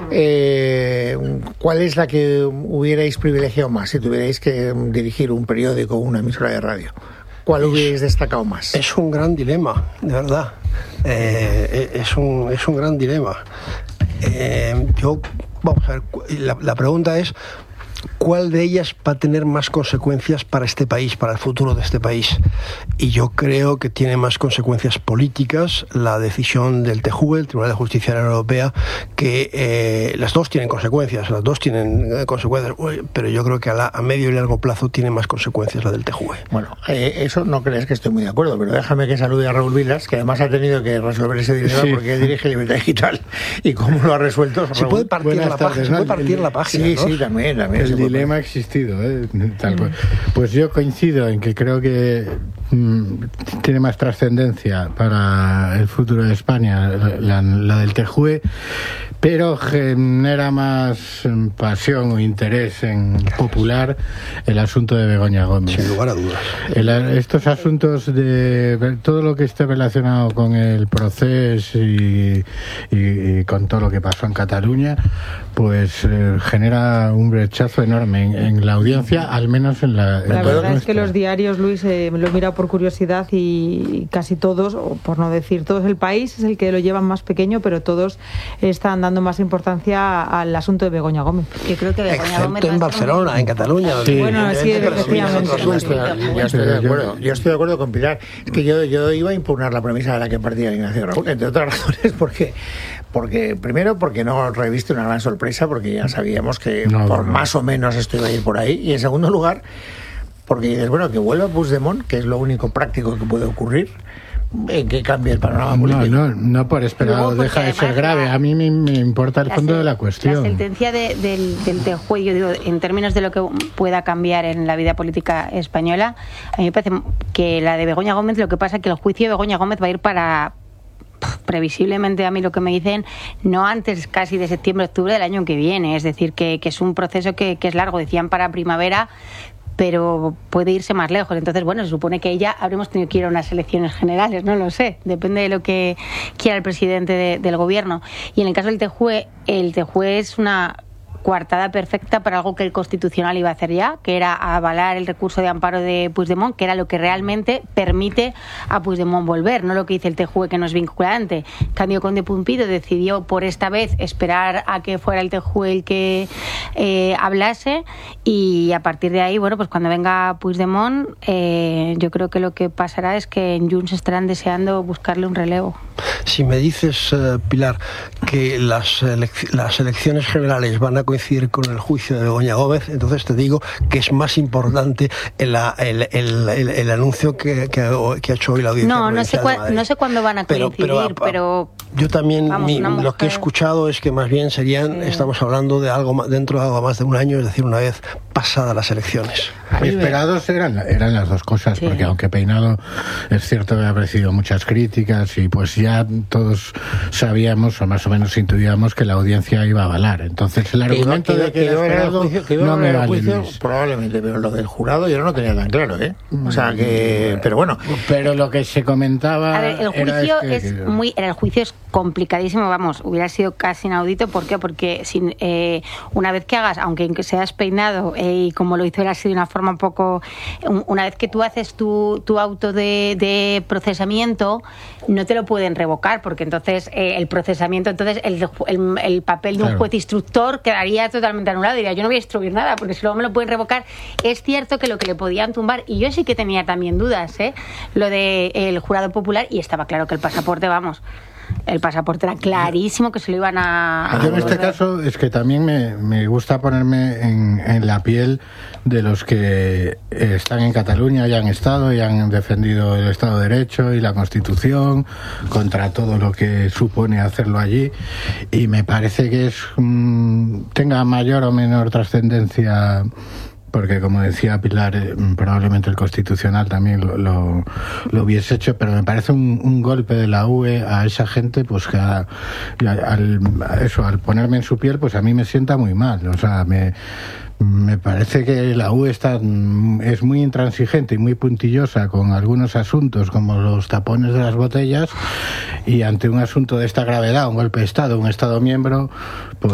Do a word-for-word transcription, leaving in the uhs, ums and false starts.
Eh, ¿Cuál es la que hubierais privilegiado más si tuvierais que dirigir un periódico o una emisora de radio? ¿Cuál hubierais destacado más? Es un gran dilema, de verdad. Eh, es, un, es un gran dilema. Eh, yo, vamos a ver, la, la pregunta es: ¿cuál de ellas va a tener más consecuencias para este país, para el futuro de este país? Y yo creo que tiene más consecuencias políticas la decisión del T J U E, el Tribunal de Justicia de la Unión Europea, que eh, las dos tienen consecuencias, las dos tienen eh, consecuencias, pero yo creo que a, la, a medio y largo plazo tiene más consecuencias la del T J U E. Bueno, eh, eso no crees que estoy muy de acuerdo, pero déjame que salude a Raúl Vilas, que además ha tenido que resolver ese dilema sí. porque dirige Libertad Digital. ¿Y cómo lo ha resuelto? Se puede partir, la, tardes, página, se puede partir el, la página. Sí, ¿no? sí, también. también el dilema ha existido, ¿eh? Tal cual. Pues yo coincido en que creo que mmm, tiene más trascendencia para el futuro de España la, la del T J U E, pero genera más pasión o interés en popular el asunto de Begoña Gómez. Sin lugar a dudas. El, estos asuntos de todo lo que esté relacionado con el proceso y, y, y con todo lo que pasó en Cataluña, pues eh, genera un brechazo enorme en, en la audiencia, al menos en la... En la verdad nuestra. Es que los diarios, Luis, eh, me lo he mirado por curiosidad y casi todos, o por no decir todos, el País es el que lo llevan más pequeño, pero todos están dando más importancia al asunto de Begoña Gómez. Yo creo que Begoña Excepto Gómez en Barcelona, en Cataluña. Sí. Bueno, sí, efectivamente. Yo estoy, yo estoy de acuerdo. Yo estoy de acuerdo con Pilar. Es que yo, yo iba a impugnar la premisa de la que partía Ignacio Raúl, entre otras razones, porque porque primero porque no reviste una gran sorpresa, porque ya sabíamos que no, por no. más o menos esto iba a ir por ahí, y en segundo lugar porque dices, bueno, que vuelva Puigdemont, que es lo único práctico que puede ocurrir, en que cambie el panorama político. No, no, no por esperado, no, deja de ser grave. A mí me, me importa el fondo la, de la cuestión. La sentencia de, del, del T J U E, yo digo, en términos de lo que pueda cambiar en la vida política española, a mí me parece que la de Begoña Gómez, lo que pasa es que el juicio de Begoña Gómez va a ir para... previsiblemente, a mí lo que me dicen, no antes casi de septiembre, octubre del año que viene, es decir, que, que es un proceso que, que es largo, decían para primavera, pero puede irse más lejos. Entonces, bueno, se supone que ya habremos tenido que ir a unas elecciones generales, no lo sé, depende de lo que quiera el presidente de, del gobierno. Y en el caso del T J U E, el T J U E es una coartada perfecta para algo que el Constitucional iba a hacer ya, que era avalar el recurso de amparo de Puigdemont, que era lo que realmente permite a Puigdemont volver, no lo que dice el T J U E, que no es vinculante. En cambio, Conde Pumpido decidió por esta vez esperar a que fuera el T J U E el que eh, hablase, y a partir de ahí, bueno, pues cuando venga Puigdemont, eh, yo creo que lo que pasará es que en Junts estarán deseando buscarle un relevo. Si me dices, uh, Pilar, que las, elec- las elecciones generales van a coincidir con el juicio de Begoña Gómez, entonces te digo que es más importante el, el, el, el, el anuncio que, que, que ha hecho hoy la audiencia. No, no sé, cua- no sé cuándo van a coincidir, pero... pero, pero yo también, vamos, mi, mujer... lo que he escuchado es que más bien serían, sí. estamos hablando de algo más, dentro de algo más de un año, es decir, una vez pasadas las elecciones. Esperados eran, eran las dos cosas, sí. Porque aunque Peinado es cierto que ha recibido muchas críticas y pues ya todos sabíamos o más o menos intuíamos que la audiencia iba a avalar. Entonces el argumento que, de que, que era esperado juicio, que no me vale, juicio, probablemente, pero lo del jurado yo no lo tenía tan claro, ¿eh? O sea que, pero bueno. Pero lo que se comentaba. A ver, el juicio era es que, que... muy, el juicio es complicadísimo, vamos, hubiera sido casi inaudito. ¿Por qué? Porque sin, eh, una vez que hagas, aunque seas Peinado, eh, y como lo hizo él así de una forma un poco, un, una vez que tú haces tu, tu auto de, de procesamiento, no te lo pueden revocar, porque entonces eh, el procesamiento, entonces el, el, el papel de un claro. juez instructor quedaría totalmente anulado. Diría, yo no voy a instruir nada, porque si luego me lo pueden revocar. Es cierto que lo que le podían tumbar, y yo sí que tenía también dudas, ¿eh? Lo del de jurado popular, y estaba claro que el pasaporte, vamos, el pasaporte era clarísimo que se lo iban a... Yo en este caso es que también me, me gusta ponerme en, en la piel de los que están en Cataluña y han estado y han defendido el Estado de Derecho y la Constitución contra todo lo que supone hacerlo allí, y me parece que es mmm, tenga mayor o menor trascendencia, porque como decía Pilar, eh, probablemente el Constitucional también lo, lo, lo hubiese hecho, pero me parece un, un golpe de la U E a esa gente, pues que a, a, al, a eso, al ponerme en su piel, pues a mí me sienta muy mal. O sea, me, me parece que la U E está, es muy intransigente y muy puntillosa con algunos asuntos, como los tapones de las botellas, y ante un asunto de esta gravedad, un golpe de Estado, un Estado miembro, pues